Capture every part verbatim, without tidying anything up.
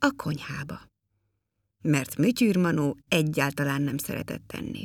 a konyhába. Mert Mütyűr Manó egyáltalán nem szeretett tenni.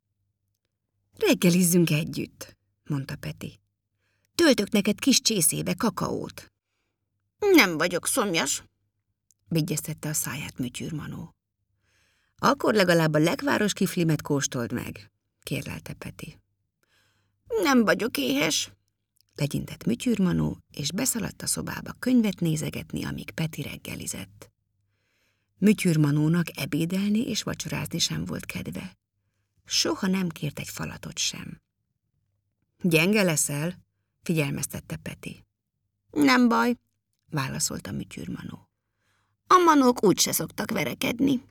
Reggelizzünk együtt, mondta Peti. Töltök neked kis csészébe kakaót. Nem vagyok szomjas, vigyeztette a száját Mütyűr Manó. Akkor legalább a lekváros kiflimet kóstold meg, kérlelte Peti. Nem vagyok éhes, legyintett Mütyűr Manó, és beszaladt a szobába könyvet nézegetni, amíg Peti reggelizett. Mütyűr Manónak ebédelni és vacsorázni sem volt kedve. Soha nem kért egy falatot sem. Gyenge leszel? Figyelmeztette Peti. Nem baj, válaszolta Mütyűr Manó. A manók úgyse szoktak verekedni.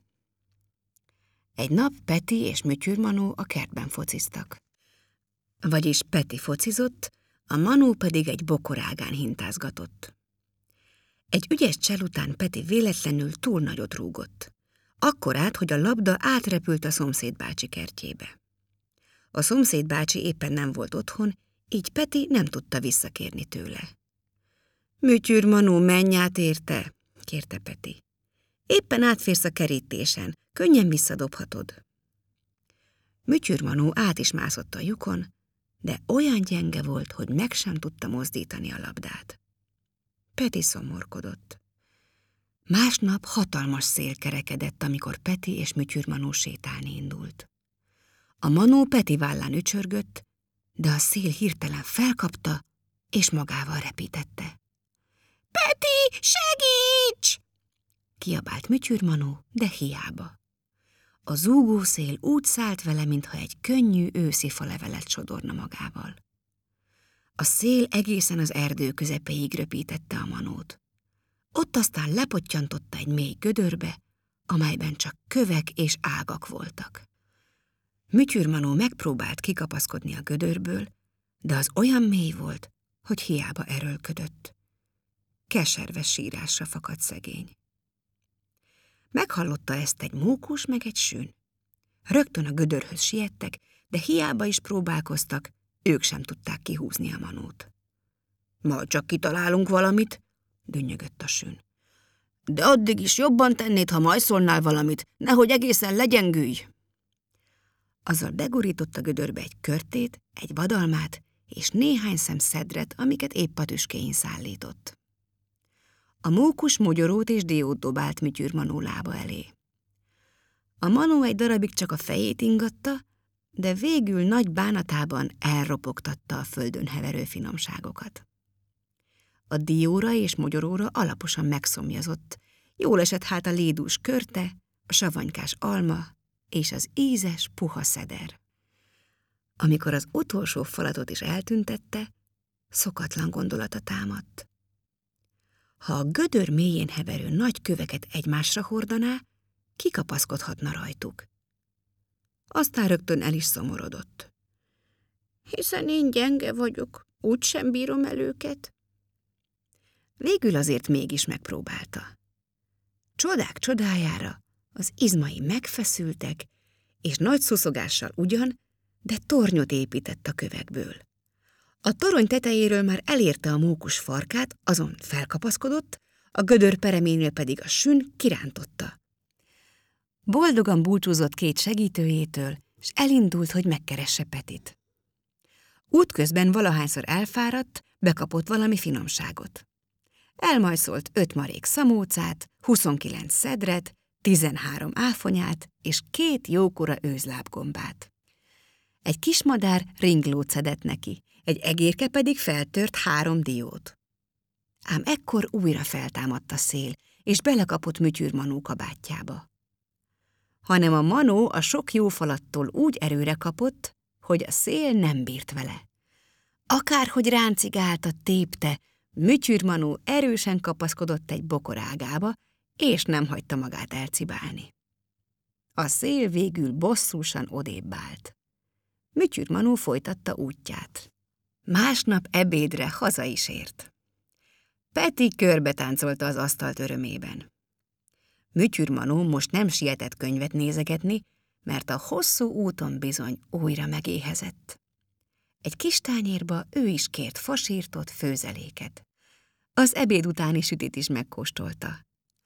Egy nap Peti és Mütyűr Manó a kertben fociztak. Vagyis Peti focizott, a Manó pedig egy bokorágán hintázgatott. Egy ügyes csel után Peti véletlenül túl nagyot rúgott. Akkorát, hogy a labda átrepült a szomszéd bácsi kertjébe. A szomszéd bácsi éppen nem volt otthon, így Peti nem tudta visszakérni tőle. Mütyűr Manó, menj át érte, kérte Peti. Éppen átférsz a kerítésen, könnyen visszadobhatod. Mütyűr Manó át is mászott a lyukon, de olyan gyenge volt, hogy meg sem tudta mozdítani a labdát. Peti szomorkodott. Másnap hatalmas szél kerekedett, amikor Peti és Mütyűr Manó sétálni indult. A Manó Peti vállán ücsörgött, de a szél hirtelen felkapta, és magával repítette. Peti, segíts! Kiabált Mütyűr Manó, de hiába. A zúgó szél úgy szállt vele, mintha egy könnyű őszi falevelet sodorna magával. A szél egészen az erdő közepéig röpítette a Manót. Ott aztán lepottyantotta egy mély gödörbe, amelyben csak kövek és ágak voltak. Mütyűr Manó megpróbált kikapaszkodni a gödörből, de az olyan mély volt, hogy hiába erőlködött. Keserves sírásra fakadt szegény. Meghallotta ezt egy mókus meg egy sün. Rögtön a gödörhöz siettek, de hiába is próbálkoztak, ők sem tudták kihúzni a Manót. Majd csak kitalálunk valamit, dünnyögött a sün. De addig is jobban tennéd, ha majszolnál valamit, nehogy egészen legyengülj. Azzal begurított a gödörbe egy körtét, egy vadalmát és néhány szem szedret, amiket épp a tüskéjén szállított. A mókus mogyorót és diót dobált Mütyűr Manó lába elé. A Manó egy darabig csak a fejét ingatta, de végül nagy bánatában elropogtatta a földön heverő finomságokat. A dióra és mogyoróra alaposan megszomjazott, jól esett hát a lédús körte, a savanykás alma és az ízes, puha szeder. Amikor az utolsó falatot is eltüntette, szokatlan gondolata támadt. Ha a gödör mélyén heverő nagy köveket egymásra hordaná, kikapaszkodhatna rajtuk. Aztán rögtön el is szomorodott. Hiszen én gyenge vagyok, úgysem bírom el őket. Végül azért mégis megpróbálta. Csodák csodájára az izmai megfeszültek, és nagy szuszogással ugyan, de tornyot épített a kövekből. A torony tetejéről már elérte a mókus farkát, azon felkapaszkodott, a gödör pereménél pedig a sün kirántotta. Boldogan búcsúzott két segítőjétől, és elindult, hogy megkeresse Petit. Útközben valahányszor elfáradt, bekapott valami finomságot. Elmajszolt öt marék szamócát, huszonkilenc szedret, tizenhárom áfonyát és két jókora őzlábgombát. Egy kismadár ringlót szedett neki, egy egérke pedig feltört három diót. Ám ekkor újra feltámadt a szél, és belekapott Mütyűr Manó kabátjába. Hanem a Manó a sok jó falattól úgy erőre kapott, hogy a szél nem bírt vele. Akárhogy ráncigálta, tépte, Mütyűr Manó erősen kapaszkodott egy bokorágába, és nem hagyta magát elcibálni. A szél végül bosszúsan odébb állt. Mütyűr Manó folytatta útját. Másnap ebédre haza is ért. Peti körbetáncolta az asztalt örömében. Mütyűr Manó most nem sietett könyvet nézegetni, mert a hosszú úton bizony újra megéhezett. Egy kis tányérba ő is kért fasírtot, főzeléket. Az ebéd utáni sütit is megkóstolta.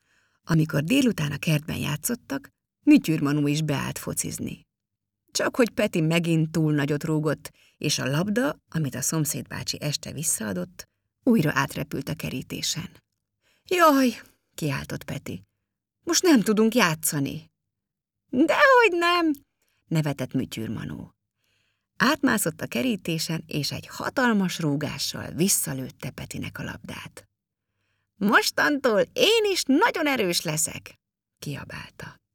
Amikor délután a kertben játszottak, Mütyür Manó is beállt focizni. Csak hogy Peti megint túl nagyot rúgott, és a labda, amit a szomszédbácsi este visszaadott, újra átrepült a kerítésen. Jaj, kiáltott Peti, most nem tudunk játszani. Dehogy nem, nevetett Mütyür Manó. Átmászott a kerítésen, és egy hatalmas rúgással visszalőtte Petinek a labdát. Mostantól én is nagyon erős leszek, kiabálta.